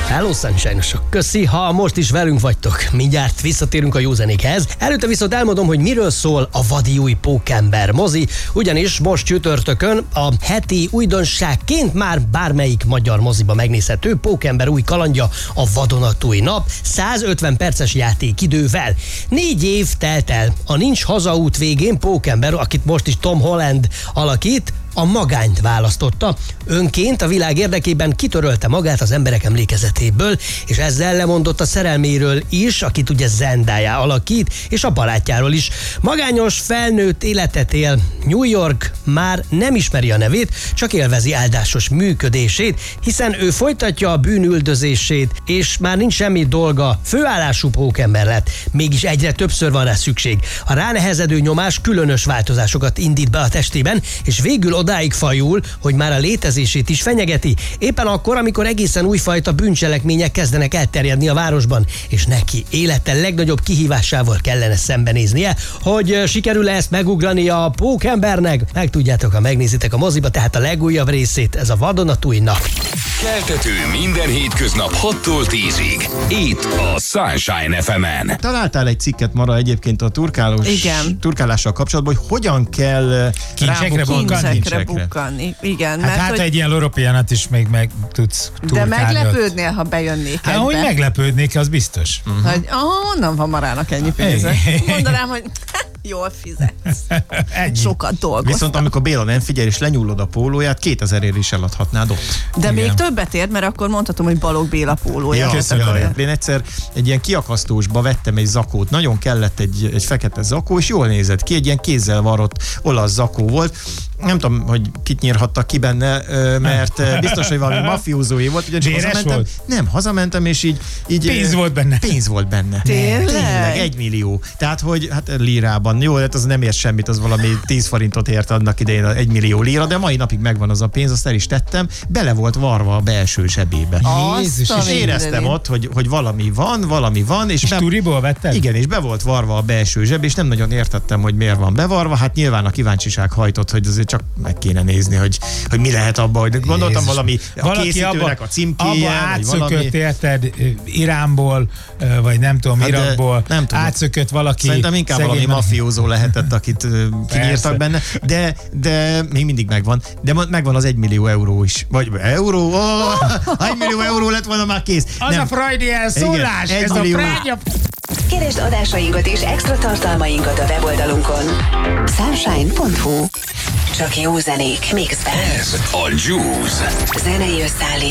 Hello, Sunshine-osok! Köszi, ha most is velünk vagytok. Mindjárt visszatérünk a jó zenékhez. Előtte viszont elmondom, hogy miről szól a vadi új Pókember mozi, ugyanis most csütörtökön a heti újdonságként már bármelyik magyar moziba megnézhető Pókember új kalandja, a vadonatúj nap, 150 perces játékidővel. 4 év telt el a Nincs hazaút végén Pókember, akit most is Tom Holland alakít, a magányt választotta. Önként a világ érdekében kitörölte magát az emberek emlékezetéből, és ezzel lemondott a szerelméről is, akit ugye Zendaya alakít, és a barátjáról is. Magányos, felnőtt életet él. New York már nem ismeri a nevét, csak élvezi áldásos működését, hiszen ő folytatja a bűnüldözését, és már nincs semmi dolga. Főállású pókember lett, mégis egyre többször van rá szükség. A ránehezedő nyomás különös változásokat indít be a testében, és végül odáig fajul, hogy már a létezését is fenyegeti. Éppen akkor, amikor egészen újfajta bűncselekmények kezdenek elterjedni a városban, és neki élete legnagyobb kihívásával kellene szembenéznie, hogy sikerül-e ezt megugrani a Pókembernek. Megtudjátok, ha megnézitek a moziba, tehát a legújabb részét, ez a vadonatúj nap. Keltető minden hétköznap 6-tól 10-ig. Itt a Sunshine FM-en. Találtál egy cikket, Mara, egyébként a turkálással kapcsolatban, hogy hogyan kell kincsekre bukkanni. Igen, Hát egy ilyen loropianat is még meg tudsz turkálni. De meglepődnél, ha bejönnék egybe? Hogy meglepődnék, az biztos. Hogy honnan van Marának ennyi pénze? Mondanám, hogy jól fizetsz. Sokat dolgoztam. Viszont amikor Béla nem figyel és lenyúlod a pólóját, 2000-ért is eladhatnád ott. De még többet ér, mert akkor mondhatom, hogy Balogh Béla pólója. Én egyszer egy ilyen kiakasztósba vettem egy zakót. Nagyon kellett egy fekete zakó, és jól nézett ki. Egy ilyen kézzel varrott olasz zakó volt. Nem tudom, hogy kit nyírhattak ki benne, mert biztos, hogy valami mafiózói volt. Volt? Nem, hazamentem, és így pénz volt benne. Pénz volt benne. Tényleg? 1 millió. Tehát, hogy hát lírában. Jó, hát az nem ért semmit, az valami 10 forintot ért annak idején 1 millió líra, de mai napig megvan az a pénz, azt el is tettem. Bele volt varva a belső zsebébe. Jézus, és éreztem ott, hogy valami van. És turiból vetted? Igen, és be volt varva a belső zseb, és nem nagyon értettem, hogy miért van bevarva. Hát nyilván a kíváncsiság hajtott, hogy azért csak meg kéne nézni, hogy mi lehet abban, hogy gondoltam valami a készítőnek a címkéje, abba átszökött, érted, Iránból, vagy nem tudom, Irakból, átszökött valaki. Szerintem inkább valami mafiózó lehetett, akit kinyírtak benne, de még mindig megvan. De megvan az 1 millió euró is. Vagy euró? 1 millió euró lett volna már kész. Az nem. A freudi elszólás, ez a fránya. Keresd adásainkat és extra tartalmainkat a weboldalunkon. Sunshine.hu. Csak jó zenék mixben. Ez a Juice. Zenei összeállítás.